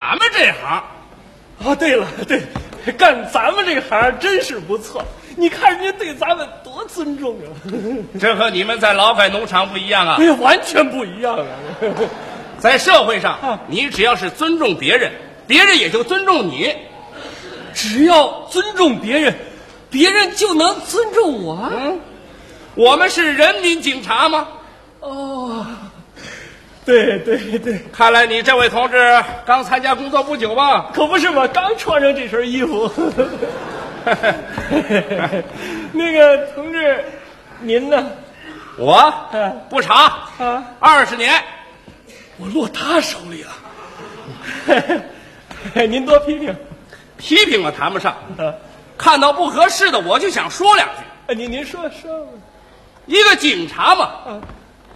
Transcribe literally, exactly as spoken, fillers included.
俺们这行。 哦，对了，对，干咱们这个行真是不错。你看人家对咱们多尊重啊！ 这和你们在劳改农场不一样啊！ 哎呀，完全不一样啊！ 在社会上， 啊你只要是尊重别人，别人也就尊重你。 只要尊重别人，别人就能尊重我。 嗯，我们是人民警察吗？ 哦，对对对， 看来你这位同志刚参加工作不久吧？ 可不是嘛，刚穿上这身衣服。那个同志，您呢？ 我啊不长啊， 二十年。 我落他手里了。您多批评。 批评了谈不上， 啊， 看到不合适的我就想说两句。 您您说说吧。 一个警察嘛， 啊